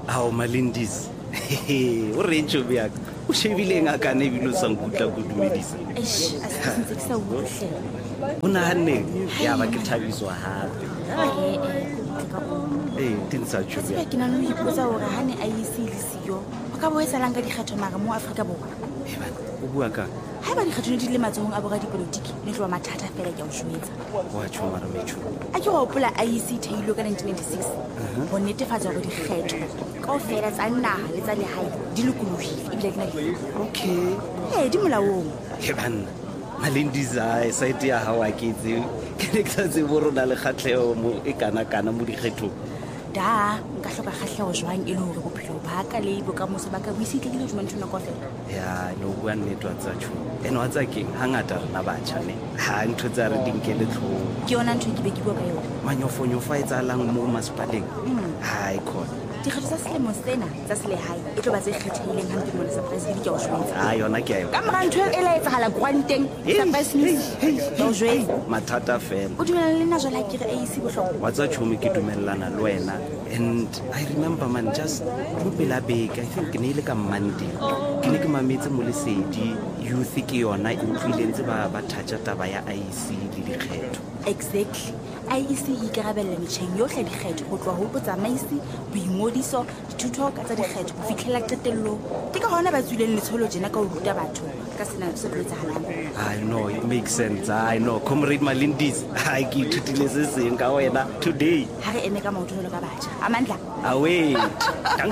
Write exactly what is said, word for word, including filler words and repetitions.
Ao Malindis. O Rachel biak. O shebile nga ka ne bilo sang kutla go dumedisa. Eish, a se sentse ke sa utlwe. O nahanne ya ba ke thabiswa hape. Eh eh ka o. Eh, tinsa Tsebe tshubia. ke nana ho ipotsa hore ha ne a ise le siyo. O ka bo etsalang ka dikgetho mara mo Afrika Borwa. Eh bana, o bua ka. Ha ba dikgetho di le matsohong a borra dipolitiki, ne tloa mathata fela ke a o shwetsa. Wa tshoma ra mechu. A ke go opola I E C theilo ka nineteen ninety-six. Go netefatsa gore dikgetho kaofela tsa naha le tsa lehae di lokolohile ebile di na le Okay. eh di molaong. Ke bana. Malindis a site ya hawa ke tse. Ke ne ke sa tse borona le khatleo mo e kana kana mo dikgetho. Da nka hloka kgahlego jwang e le hore bophelo ba ka le bokamoso ba ka bo isitlhile jwa ntho nako fela. Ya no bua nnete wa tsa tsho. Eno wa tsa keng hangata rena batjha ne. Ha ntho tsa re dinkele tlho. Ke yona ntho e ke be ke bua ka yona. Manyofonyo fa e tsalang mo masepaleng. Hai khona. Dikgetho tsa selemo sena tsa selehae e tlo ba tse kgethehileng hampe mona surprise ke a o shwetsa. Ah yona ke ayo. Ka mora ntho e la etsahala granteng surprise news. Ba o jwetsa. Mathata fela. O dumela le nna jwale ke re A E C bohlokwa. Wa tsa tshomi ke dumellana le wena. And I remember man just mo pela beke I think ne ile ka Monday. Ke ne ke mametse mo lesedi youth ke yona e utlwile ntse ba ba thatja taba ya I E C le dikgetho. Exactly. I E C e ikarabella metjheng yohle dikgetho ho tloha ho botsamaisi, boingodiso, dithuto ka tsa dikgetho ho fitlhela qetellong. Ke ka hona ba tswileng letsholo jena ka ho ruta batho ka sena se tlo etsahalang. I know it makes sense. I know. Comrade Malindis. I ke ithutile se seng ka wena today. Ha re eme ka maoto jwalo ka batjha. Amandla. Away.